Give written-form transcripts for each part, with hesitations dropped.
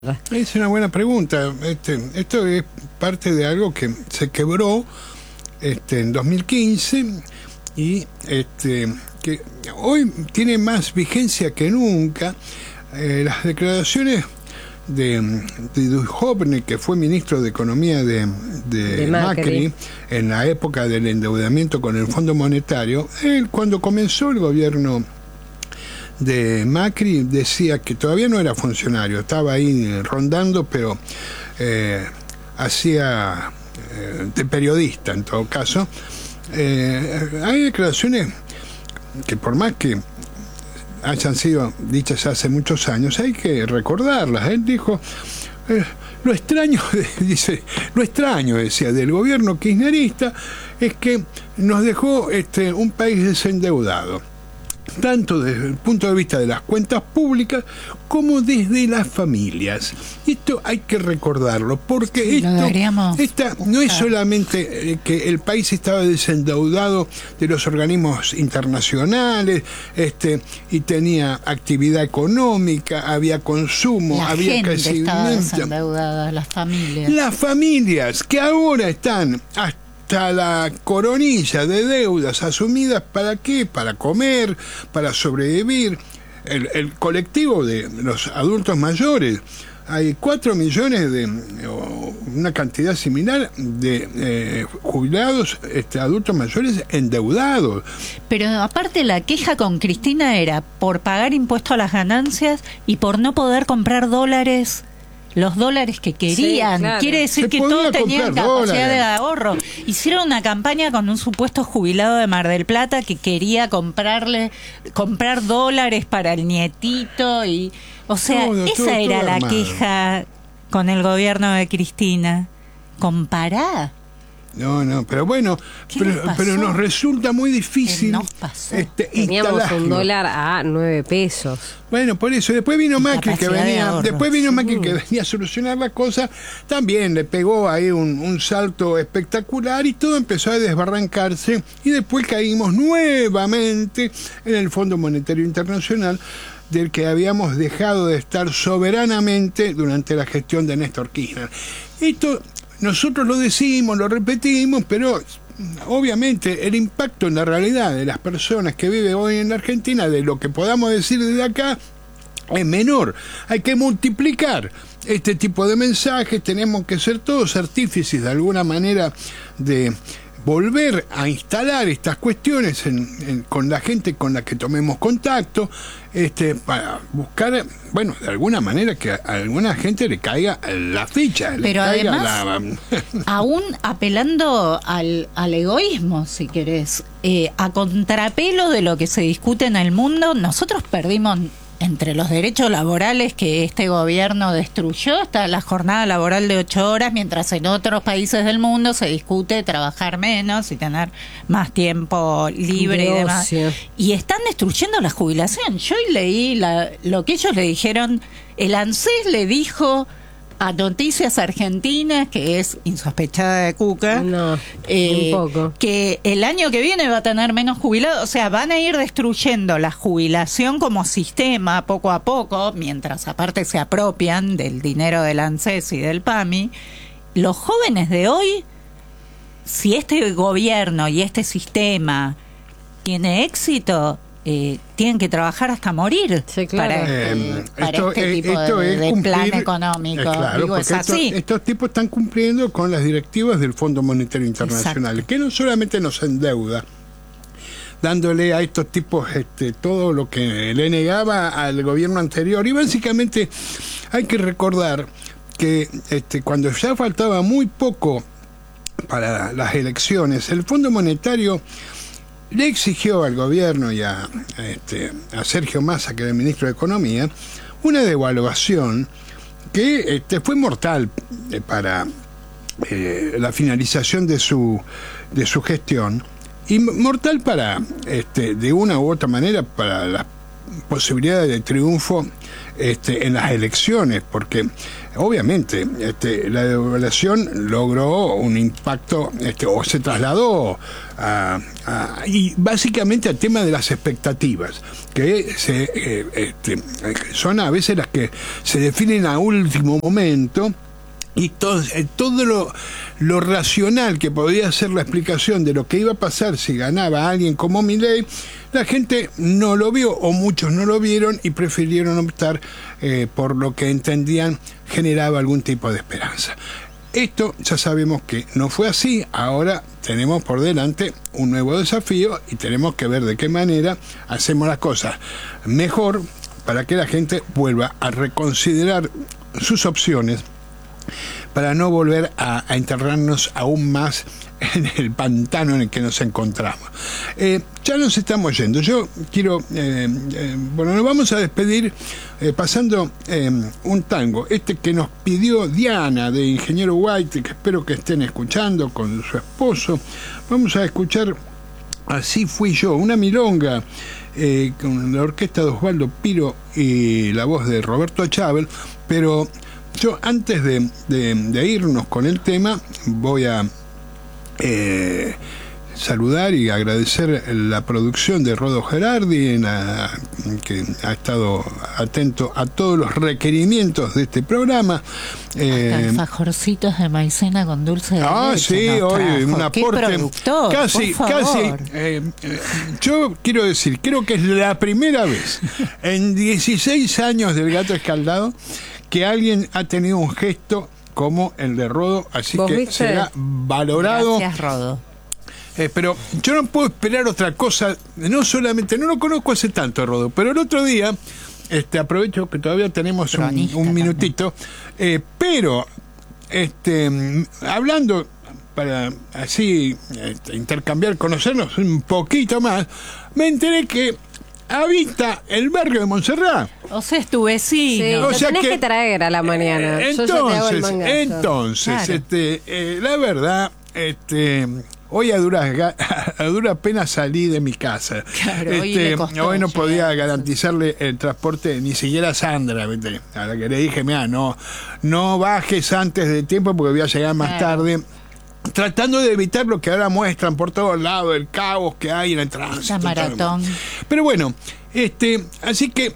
Es una buena pregunta. Esto es parte de algo que se quebró en 2015 y que hoy tiene más vigencia que nunca. Las declaraciones de Duhovne, que fue ministro de Economía de Macri en la época del endeudamiento con el Fondo Monetario, él, cuando comenzó el gobierno de Macri, decía que todavía no era funcionario, estaba ahí rondando, pero hacía de periodista en todo caso. Hay declaraciones que, por más que hayan sido dichas hace muchos años, hay que recordarlas. Él dijo, lo extraño, decía, del gobierno kirchnerista es que nos dejó un país desendeudado, tanto desde el punto de vista de las cuentas públicas como desde las familias. Y esto hay que recordarlo, porque sí, esta no es solamente que el país estaba desendeudado de los organismos internacionales, y tenía actividad económica, había consumo, había crecimiento. Estaba desendeudada, las familias. Las familias que ahora están hasta la coronilla de deudas asumidas, ¿para qué? Para comer, para sobrevivir. El colectivo de los adultos mayores, hay 4 millones o una cantidad similar de jubilados, adultos mayores endeudados. Pero aparte, la queja con Cristina era por pagar impuesto a las ganancias y por no poder comprar dólares. Los dólares que querían, sí, claro. Quiere decir que todos tenían capacidad de ahorro. Hicieron una campaña con un supuesto jubilado de Mar del Plata que quería comprar dólares para el nietito y, o sea, esa era la queja con el gobierno de Cristina. Compará. No, pero bueno, pero nos resulta muy difícil. Teníamos un dólar a 9 pesos. Bueno, por eso, después vino Macri que venía a solucionar la cosa, también le pegó ahí un salto espectacular y todo empezó a desbarrancarse y después caímos nuevamente en el Fondo Monetario Internacional, del que habíamos dejado de estar soberanamente durante la gestión de Néstor Kirchner. Esto nosotros lo decimos, lo repetimos, pero obviamente el impacto en la realidad de las personas que viven hoy en la Argentina, de lo que podamos decir desde acá, es menor. Hay que multiplicar este tipo de mensajes, tenemos que ser todos artífices de alguna manera de volver a instalar estas cuestiones con la gente con la que tomemos contacto, para buscar, bueno, de alguna manera que a alguna gente le caiga la ficha. Pero además, aún apelando al egoísmo, si querés, a contrapelo de lo que se discute en el mundo, nosotros perdimos. Entre los derechos laborales que este gobierno destruyó está la jornada laboral de 8 horas, mientras en otros países del mundo se discute trabajar menos y tener más tiempo libre y demás. Y están destruyendo la jubilación. Yo leí lo que ellos le dijeron. El ANSES le dijo a Noticias Argentinas, que es insospechada de Cuca, un poco, que el año que viene va a tener menos jubilados. O sea, van a ir destruyendo la jubilación como sistema poco a poco, mientras aparte se apropian del dinero del ANSES y del PAMI. Los jóvenes de hoy, si este gobierno y este sistema tiene éxito, tienen que trabajar hasta morir, sí, claro, para este tipo de plan económico. Claro, porque es así. Estos tipos están cumpliendo con las directivas del Fondo Monetario Internacional. Exacto. Que no solamente nos endeuda, dándole a estos tipos todo lo que le negaba al gobierno anterior. Y básicamente hay que recordar que cuando ya faltaba muy poco para las elecciones, el Fondo Monetario le exigió al gobierno y a Sergio Massa, que era el ministro de Economía, una devaluación que fue mortal para la finalización de su gestión, y mortal para, de una u otra manera, para las posibilidades de triunfo en las elecciones, porque obviamente la devaluación logró un impacto o se trasladó y básicamente al tema de las expectativas, que son a veces las que se definen a último momento. Y todo lo racional que podía ser la explicación de lo que iba a pasar si ganaba alguien como Milei, la gente no lo vio, o muchos no lo vieron, y prefirieron optar por lo que entendían generaba algún tipo de esperanza. Esto ya sabemos que no fue así. Ahora tenemos por delante un nuevo desafío y tenemos que ver de qué manera hacemos las cosas mejor para que la gente vuelva a reconsiderar sus opciones, para no volver a enterrarnos aún más en el pantano en el que nos encontramos. Ya nos estamos yendo. Yo quiero, nos vamos a despedir pasando un tango, que nos pidió Diana de Ingeniero White, que espero que estén escuchando con su esposo. Vamos a escuchar Así Fui Yo, una milonga con la orquesta de Osvaldo Piro y la voz de Roberto Achával, pero yo, antes de irnos con el tema, voy a saludar y agradecer la producción de Rodo Gerardi, que ha estado atento a todos los requerimientos de este programa. Alfajorcitos de maicena con dulce de leche. Sí, hoy un aporte casi. Yo quiero decir, creo que es la primera vez en 16 años del Gato Escaldado que alguien ha tenido un gesto como el de Rodo, así que ¿viste? Será valorado. Gracias, Rodo. Pero yo no puedo esperar otra cosa, no solamente, no lo conozco hace tanto, Rodo, pero el otro día, aprovecho que todavía tenemos un minutito, pero hablando para así intercambiar, conocernos un poquito más, me enteré que habita el barrio de Montserrat. O sea, es tu vecino. Sí, o sea, tenés que traer a la mañana. Entonces, claro. La verdad, hoy a duras penas salí de mi casa. Claro, hoy no podía garantizarle el transporte ni siquiera a Sandra, ¿viste? A la que le dije, mira, no bajes antes de tiempo porque voy a llegar más tarde. Tratando de evitar lo que ahora muestran por todos lados, el caos que hay en el tránsito. La maratón. Pero bueno, así que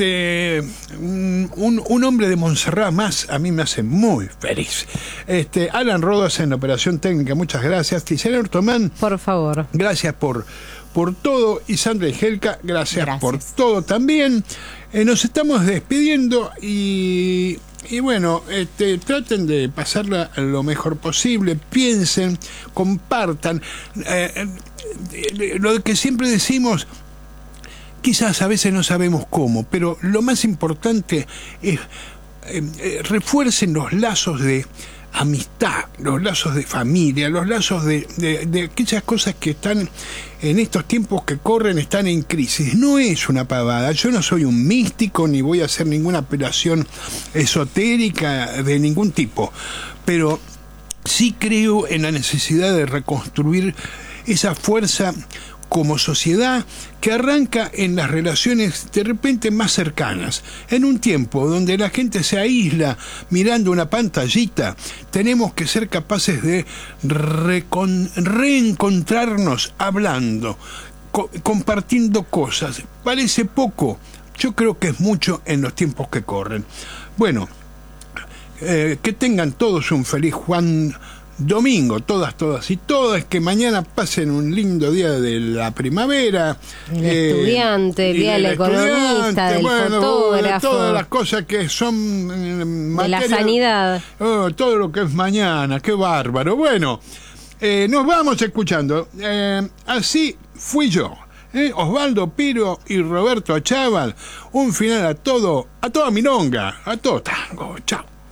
un hombre de Montserrat más a mí me hace muy feliz. Alan Rodas en la operación técnica, muchas gracias. Tiziana Ortomán, por favor. Gracias por todo. Y Sandra y Helka, gracias por todo también. Nos estamos despidiendo y bueno, traten de pasarla lo mejor posible, piensen, compartan. Lo que siempre decimos, quizás a veces no sabemos cómo, pero lo más importante es refuercen los lazos de amistad, los lazos de familia, los lazos de aquellas cosas que están en estos tiempos que corren, están en crisis. No es una pavada. Yo no soy un místico ni voy a hacer ninguna apelación esotérica de ningún tipo, pero sí creo en la necesidad de reconstruir esa fuerza como sociedad que arranca en las relaciones de repente más cercanas. En un tiempo donde la gente se aísla mirando una pantallita, tenemos que ser capaces de reencontrarnos hablando, compartiendo cosas. Parece poco, yo creo que es mucho en los tiempos que corren. Bueno, que tengan todos un feliz Juan Domingo, todas y todas, que mañana pasen un lindo día de la primavera. El estudiante, el día del economista, del fotógrafo. Todas las cosas que son materia, de la sanidad. Todo lo que es mañana, qué bárbaro. Bueno, nos vamos escuchando. Así Fui Yo. Osvaldo Piro y Roberto Achával. Un final a toda milonga, a todo tango. Chao.